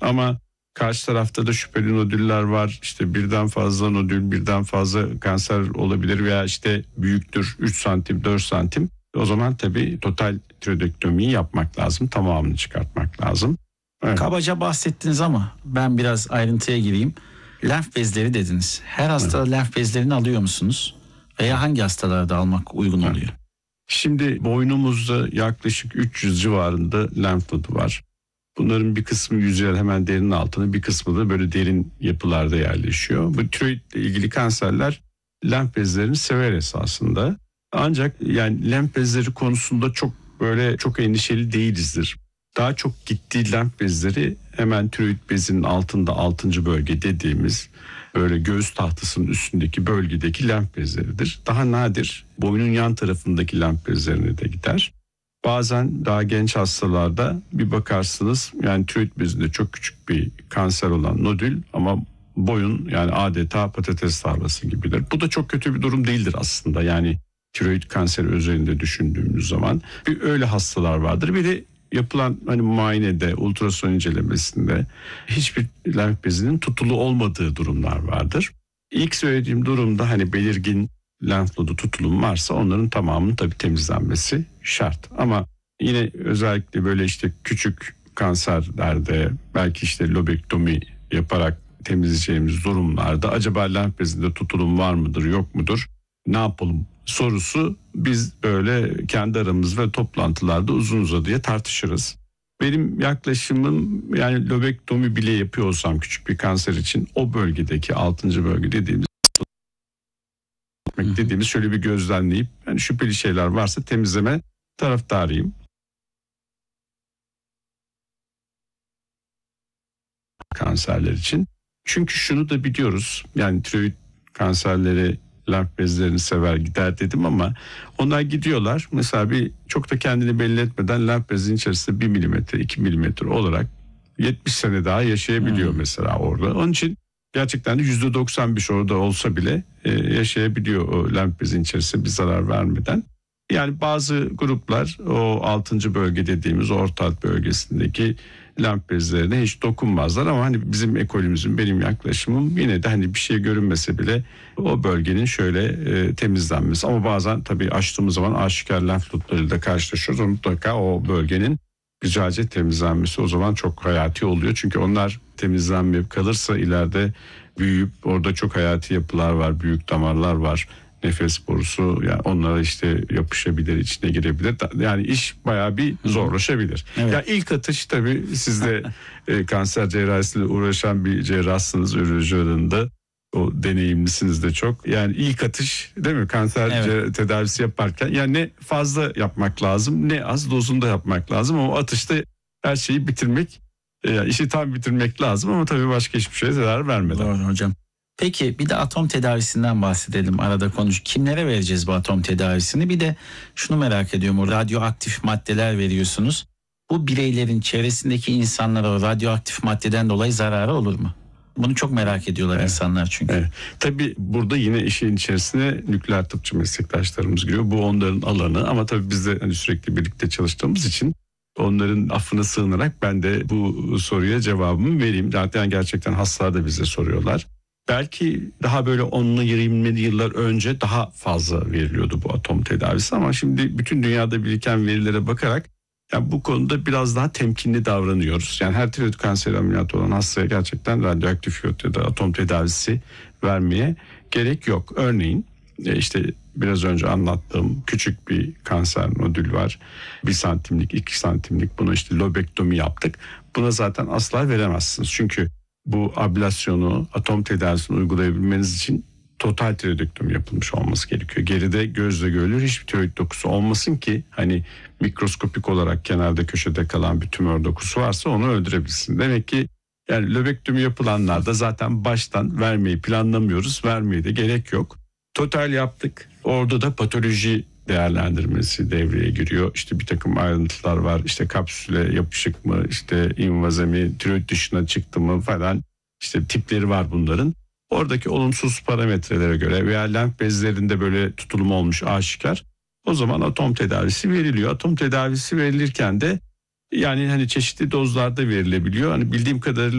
Ama karşı tarafta da şüpheli nodüller var. İşte birden fazla nodül, birden fazla kanser olabilir veya işte büyüktür 3 santim 4 santim. O zaman tabii total tiroidektomiyi yapmak lazım. Tamamını çıkartmak lazım. Evet. Kabaca bahsettiniz ama ben biraz ayrıntıya gireyim. Lenf bezleri dediniz. Her hastada lenf bezlerini alıyor musunuz? Veya hangi hastalarda almak uygun oluyor? Şimdi boynumuzda yaklaşık 300 civarında lenf nodu var. Bunların bir kısmı yüzeyel hemen derinin altına, bir kısmı da böyle derin yapılarda yerleşiyor. Bu tiroidle ilgili kanserler lenf bezlerini sever esasında. Ancak yani lenf bezleri konusunda çok endişeli değilizdir. Daha çok gittiği lenf bezleri hemen tiroid bezinin altında 6. bölge dediğimiz böyle göğüs tahtasının üstündeki bölgedeki lenf bezleridir. Daha nadir boynun yan tarafındaki lenf bezlerine de gider. Bazen daha genç hastalarda bir bakarsınız yani tiroid bezinde çok küçük bir kanser olan nodül ama boyun yani adeta patates tarlası gibidir. Bu da çok kötü bir durum değildir aslında. Yani tiroid kanseri özelinde düşündüğümüz zaman bir öyle hastalar vardır. Bir de yapılan hani muayenede, ultrason incelemesinde hiçbir lenf bezinin tutulu olmadığı durumlar vardır. İlk söylediğim durumda hani belirgin lenf nodu tutulum varsa onların tamamının tabii temizlenmesi şart. Ama yine özellikle böyle işte küçük kanserlerde belki işte lobektomi yaparak temizleyeceğimiz durumlarda acaba lenf bezinde tutulum var mıdır yok mudur ne yapalım sorusu biz böyle kendi aramız ve toplantılarda uzun uzadıya tartışırız. Benim yaklaşımım yani lobektomi bile yapıyor olsam küçük bir kanser için o bölgedeki 6. bölge dediğimiz şöyle bir gözlemleyip yani şüpheli şeyler varsa temizleme taraftarıyım. Kanserler için. Çünkü şunu da biliyoruz yani tiroid kanserleri lenf bezlerini sever gider dedim ama onlar gidiyorlar. Mesela çok da kendini belli etmeden lenf bezinin içerisinde 1 milimetre 2 milimetre olarak 70 sene daha yaşayabiliyor mesela orada. Onun için gerçekten de %95 orada olsa bile yaşayabiliyor o lenf bezinin içerisinde bir zarar vermeden. Yani bazı gruplar o 6. bölge dediğimiz orta alt bölgesindeki lenf bezlerine hiç dokunmazlar ama hani bizim ekolümüzün benim yaklaşımım yine de hani bir şey görünmese bile o bölgenin şöyle temizlenmesi ama bazen tabii açtığımız zaman aşikar lenf nodlarıyla karşılaşıyoruz. Mutlaka o bölgenin güzelce temizlenmesi o zaman çok hayati oluyor. Çünkü onlar temizlenmeyip kalırsa ileride büyüyüp orada çok hayati yapılar var, büyük damarlar var. Nefes borusu yani onlara işte yapışabilir, içine girebilir. Yani iş bayağı bir zorlaşabilir. Evet. Ya ilk atış tabii siz de kanser cerrahisiyle uğraşan bir cerrahsınız üroloji alanında. O deneyimlisiniz de çok. Yani ilk atış değil mi kanser tedavisi yaparken yani ne fazla yapmak lazım ne az dozunda yapmak lazım ama o atışta her şeyi bitirmek işi tam bitirmek lazım ama tabii başka hiçbir şeye zarar vermeden. Doğru hocam. Peki bir de atom tedavisinden bahsedelim arada konuş. Kimlere vereceğiz bu atom tedavisini? Bir de şunu merak ediyorum, o radyoaktif maddeler veriyorsunuz. Bu bireylerin çevresindeki insanlara o radyoaktif maddeden dolayı zararı olur mu? Bunu çok merak ediyorlar insanlar çünkü. Evet. Tabii burada yine işin içerisine nükleer tıpçı meslektaşlarımız giriyor. Bu onların alanı ama tabii biz de hani sürekli birlikte çalıştığımız için onların affına sığınarak ben de bu soruya cevabımı vereyim. Zaten gerçekten hastalar da bize soruyorlar. Belki daha böyle 10'lu 20'li yıllar önce daha fazla veriliyordu bu atom tedavisi ama şimdi bütün dünyada biriken verilere bakarak yani bu konuda biraz daha temkinli davranıyoruz. Yani her tiroid kanseri ameliyatı olan hastaya gerçekten radyoaktif iyot ya da atom tedavisi vermeye gerek yok. Örneğin işte biraz önce anlattığım küçük bir kanser nodül var. 1 santimlik 2 santimlik buna işte lobektomi yaptık. Buna zaten asla veremezsiniz. Çünkü bu ablasyonu atom tedavisini uygulayabilmeniz için total tiroidektomi yapılmış olması gerekiyor. Geride gözle görülür hiçbir tiroid dokusu olmasın ki hani mikroskopik olarak kenarda köşede kalan bir tümör dokusu varsa onu öldürebilsin. Demek ki yani lobektomi yapılanlarda zaten baştan vermeyi planlamıyoruz. Vermeye de gerek yok. Total yaptık. Orada da patoloji değerlendirmesi devreye giriyor. İşte bir takım ayrıntılar var. İşte kapsüle yapışık mı, işte invaze mi, tiroid dışına çıktı mı falan. İşte tipleri var bunların. Oradaki olumsuz parametrelere göre veya lenf bezlerinde böyle tutulum olmuş aşikar. O zaman atom tedavisi veriliyor. Atom tedavisi verilirken de yani hani çeşitli dozlarda verilebiliyor. Hani bildiğim kadarıyla